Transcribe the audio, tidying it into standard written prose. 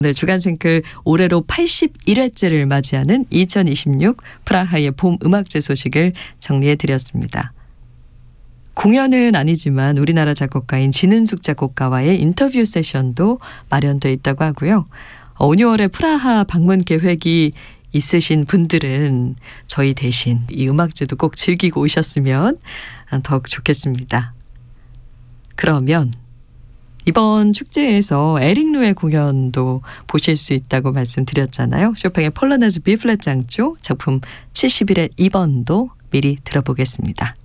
네, 주간생클 올해로 81회째를 맞이하는 2026 프라하의 봄 음악제 소식을 정리해드렸습니다. 공연은 아니지만 우리나라 작곡가인 진은숙 작곡가와의 인터뷰 세션도 마련돼 있다고 하고요. 5, 6월에 프라하 방문 계획이 있으신 분들은 저희 대신 이 음악제도 꼭 즐기고 오셨으면 더욱 좋겠습니다. 그러면 이번 축제에서 에릭 루의 공연도 보실 수 있다고 말씀드렸잖아요. 쇼팽의 폴로네즈 B플랫 장조 작품 71의 2번도 미리 들어보겠습니다.